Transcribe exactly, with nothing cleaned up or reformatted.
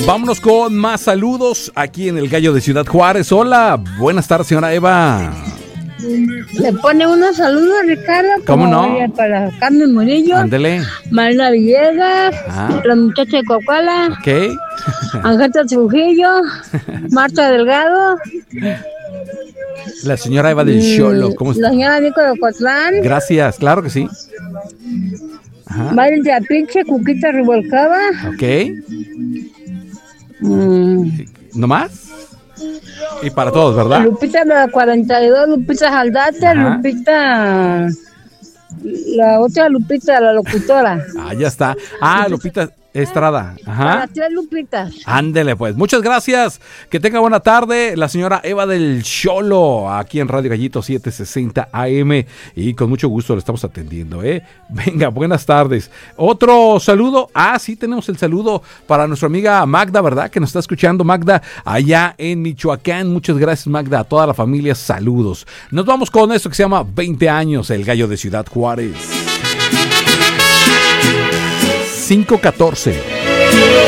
Vámonos con más saludos aquí en el Gallo de Ciudad Juárez. Hola, buenas tardes, señora Eva. Le pone unos saludos, Ricardo. ¿Cómo no? Para Carmen Murillo. Ándele. Marina Villegas. Ah. La muchacha de Cocuala. Ok. Angélica Trujillo. Marta Delgado. La señora Eva del Xolo, ¿cómo está? La señora Nico de Ocotlán. Gracias, claro que sí. Ajá. Mayel de Apiche, Cuquita Revolcada. Ok. Mm. ¿No más? Y para todos, ¿verdad? Lupita de la cuarenta y dos, Lupita Jaldate, Ajá. Lupita... La otra Lupita, la locutora. Ah, ya está. Ah, Lupita Estrada. Ajá. Para tres Lupitas. Ándele, pues. Muchas gracias. Que tenga buena tarde. La señora Eva del Xolo, aquí en Radio Gallito setecientos sesenta A M. Y con mucho gusto le estamos atendiendo, ¿eh? Venga, buenas tardes. Otro saludo. Ah, sí, tenemos el saludo para nuestra amiga Magda, ¿verdad? Que nos está escuchando, Magda, allá en Michoacán. Muchas gracias, Magda. A toda la familia, saludos. Nos vamos con esto que se llama veinte años, el Gallo de Ciudad Juárez. cinco catorce.